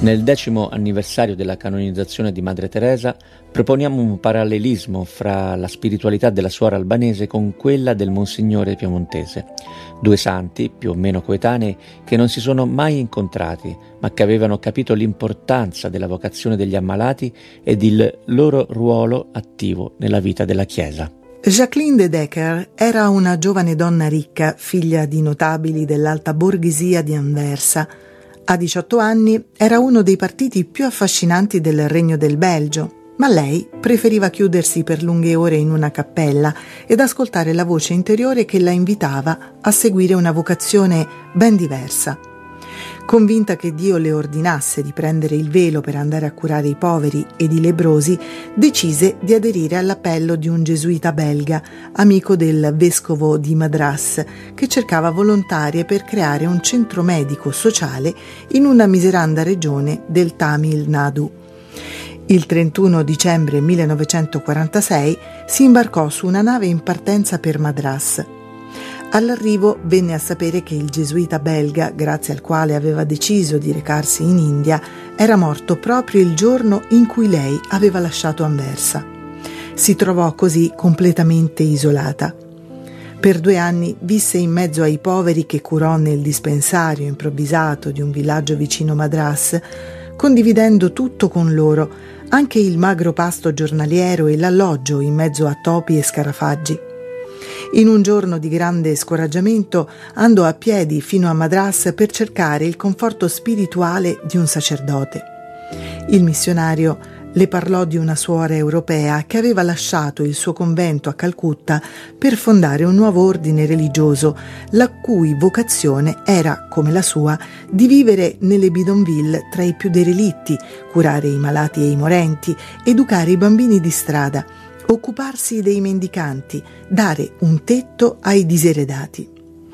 Nel 10° anniversario della canonizzazione di Madre Teresa proponiamo un parallelismo fra la spiritualità della suora albanese con quella del Monsignore piemontese. Due santi, più o meno coetanei, che non si sono mai incontrati, ma che avevano capito l'importanza della vocazione degli ammalati ed il loro ruolo attivo nella vita della Chiesa. Jacqueline de Decker era una giovane donna ricca, figlia di notabili dell'alta borghesia di Anversa. A 18 anni era uno dei partiti più affascinanti del Regno del Belgio, ma lei preferiva chiudersi per lunghe ore in una cappella ed ascoltare la voce interiore che la invitava a seguire una vocazione ben diversa. Convinta che Dio le ordinasse di prendere il velo per andare a curare i poveri ed i lebbrosi, decise di aderire all'appello di un gesuita belga, amico del vescovo di Madras, che cercava volontarie per creare un centro medico sociale in una miseranda regione del Tamil Nadu. Il 31 dicembre 1946 si imbarcò su una nave in partenza per Madras. All'arrivo venne a sapere che il gesuita belga, grazie al quale aveva deciso di recarsi in India, era morto proprio il giorno in cui lei aveva lasciato Anversa. Si trovò così completamente isolata. Per 2 anni visse in mezzo ai poveri che curò nel dispensario improvvisato di un villaggio vicino Madras, condividendo tutto con loro, anche il magro pasto giornaliero e l'alloggio in mezzo a topi e scarafaggi. In un giorno di grande scoraggiamento andò a piedi fino a Madras per cercare il conforto spirituale di un sacerdote. Il missionario le parlò di una suora europea che aveva lasciato il suo convento a Calcutta per fondare un nuovo ordine religioso, la cui vocazione era, come la sua, di vivere nelle bidonville tra i più derelitti, curare i malati e i morenti, educare i bambini di strada, occuparsi dei mendicanti, dare un tetto ai diseredati.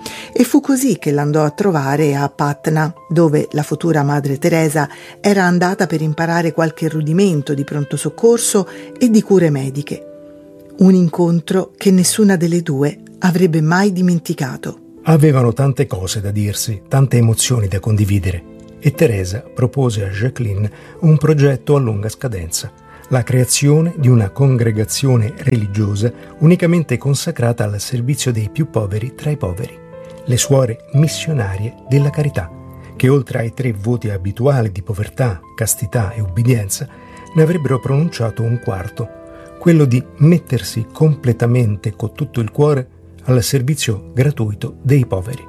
E fu così che l'andò a trovare a Patna, dove la futura Madre Teresa era andata per imparare qualche rudimento di pronto soccorso e di cure mediche. Un incontro che nessuna delle due avrebbe mai dimenticato. Avevano tante cose da dirsi, tante emozioni da condividere, e Teresa propose a Jacqueline un progetto a lunga scadenza: la creazione di una congregazione religiosa unicamente consacrata al servizio dei più poveri tra i poveri, le suore missionarie della carità, che oltre ai 3 voti abituali di povertà, castità e ubbidienza, ne avrebbero pronunciato un quarto, quello di mettersi completamente con tutto il cuore al servizio gratuito dei poveri.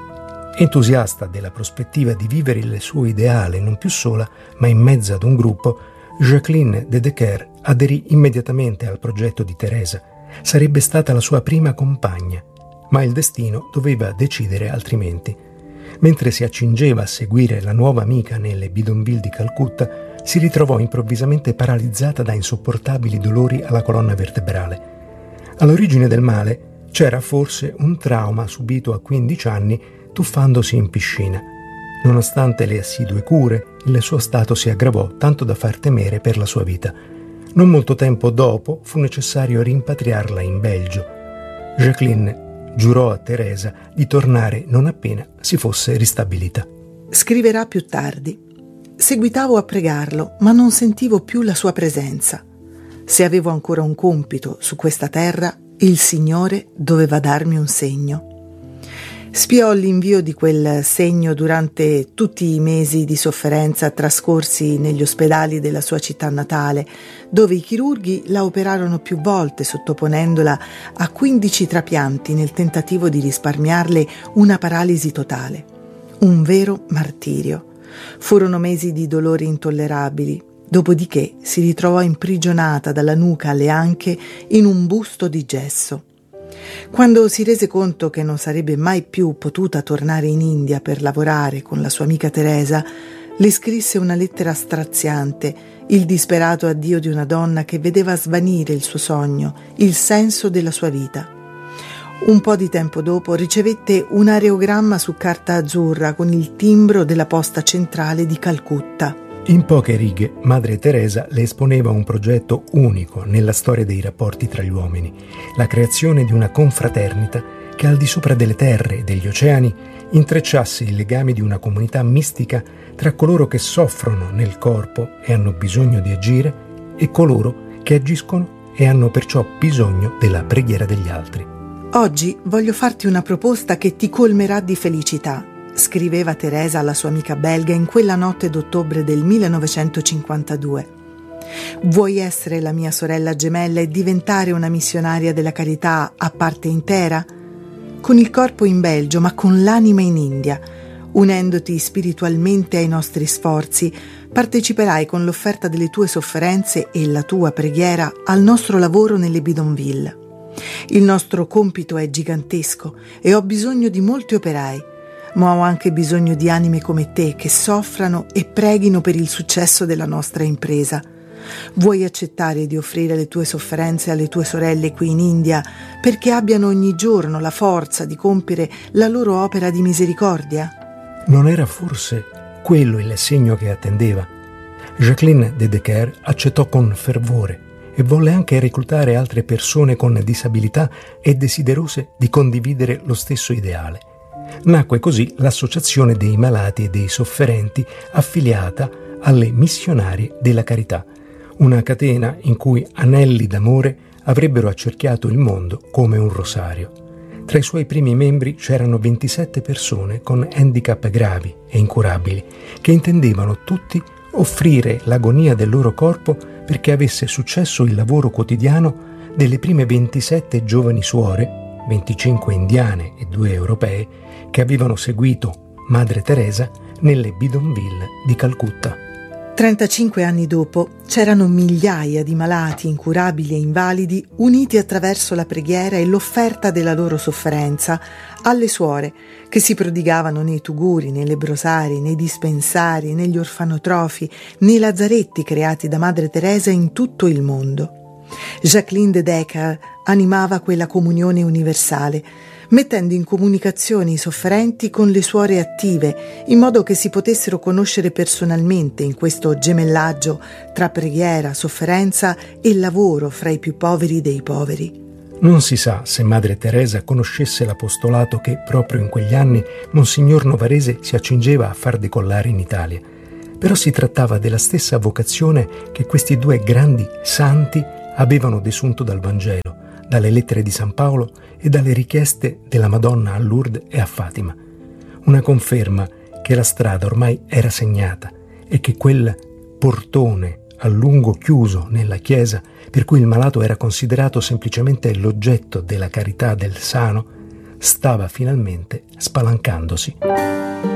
Entusiasta della prospettiva di vivere il suo ideale non più sola, ma in mezzo ad un gruppo, Jacqueline de Decker aderì immediatamente al progetto di Teresa. Sarebbe stata la sua prima compagna, ma il destino doveva decidere altrimenti. Mentre si accingeva a seguire la nuova amica nelle bidonville di Calcutta, si ritrovò improvvisamente paralizzata da insopportabili dolori alla colonna vertebrale. All'origine del male c'era forse un trauma subito a 15 anni tuffandosi in piscina. Nonostante le assidue cure, il suo stato si aggravò tanto da far temere per la sua vita. Non molto tempo dopo fu necessario rimpatriarla in Belgio. Jacqueline giurò a Teresa di tornare non appena si fosse ristabilita. Scriverà più tardi: seguitavo a pregarlo, ma non sentivo più la sua presenza. Se avevo ancora un compito su questa terra, il Signore doveva darmi un segno. Spiò l'invio di quel segno durante tutti i mesi di sofferenza trascorsi negli ospedali della sua città natale, dove i chirurghi la operarono più volte sottoponendola a 15 trapianti nel tentativo di risparmiarle una paralisi totale. Un vero martirio. Furono mesi di dolori intollerabili, dopodiché si ritrovò imprigionata dalla nuca alle anche in un busto di gesso. Quando si rese conto che non sarebbe mai più potuta tornare in India per lavorare con la sua amica Teresa, le scrisse una lettera straziante, il disperato addio di una donna che vedeva svanire il suo sogno, il senso della sua vita. Un po' di tempo dopo ricevette un areogramma su carta azzurra con il timbro della posta centrale di Calcutta. In poche righe, Madre Teresa le esponeva un progetto unico nella storia dei rapporti tra gli uomini: la creazione di una confraternita che al di sopra delle terre e degli oceani intrecciasse i legami di una comunità mistica tra coloro che soffrono nel corpo e hanno bisogno di agire e coloro che agiscono e hanno perciò bisogno della preghiera degli altri. Oggi voglio farti una proposta che ti colmerà di felicità, scriveva Teresa alla sua amica belga in quella notte d'ottobre del 1952. Vuoi essere la mia sorella gemella e diventare una missionaria della carità a parte intera? Con il corpo in Belgio, ma con l'anima in India. Unendoti spiritualmente ai nostri sforzi, parteciperai con l'offerta delle tue sofferenze e la tua preghiera al nostro lavoro nelle bidonville. Il nostro compito è gigantesco e ho bisogno di molti operai, ma ho anche bisogno di anime come te che soffrano e preghino per il successo della nostra impresa. Vuoi accettare di offrire le tue sofferenze alle tue sorelle qui in India perché abbiano ogni giorno la forza di compiere la loro opera di misericordia? Non era forse quello il segno che attendeva? Jacqueline de Decker accettò con fervore e volle anche reclutare altre persone con disabilità e desiderose di condividere lo stesso ideale. Nacque così l'Associazione dei Malati e dei Sofferenti, affiliata alle Missionarie della Carità, una catena in cui anelli d'amore avrebbero accerchiato il mondo come un rosario. Tra i suoi primi membri c'erano 27 persone con handicap gravi e incurabili, che intendevano tutti offrire l'agonia del loro corpo perché avesse successo il lavoro quotidiano delle prime 27 giovani suore, 25 indiane e 2 europee, che avevano seguito Madre Teresa nelle bidonville di Calcutta. 35 anni dopo c'erano migliaia di malati, incurabili e invalidi uniti attraverso la preghiera e l'offerta della loro sofferenza alle suore che si prodigavano nei tuguri, nei lebrosari, nei dispensari, negli orfanotrofi, nei lazzaretti creati da Madre Teresa in tutto il mondo. Jacqueline de Decker animava quella comunione universale, mettendo in comunicazione i sofferenti con le suore attive, in modo che si potessero conoscere personalmente in questo gemellaggio tra preghiera, sofferenza e lavoro fra i più poveri dei poveri. Non si sa se Madre Teresa conoscesse l'apostolato che proprio in quegli anni Monsignor Novarese si accingeva a far decollare in Italia, però si trattava della stessa vocazione che questi due grandi santi avevano desunto dal Vangelo, dalle lettere di San Paolo e dalle richieste della Madonna a Lourdes e a Fatima. Una conferma che la strada ormai era segnata e che quel portone a lungo chiuso nella chiesa, per cui il malato era considerato semplicemente l'oggetto della carità del sano, stava finalmente spalancandosi.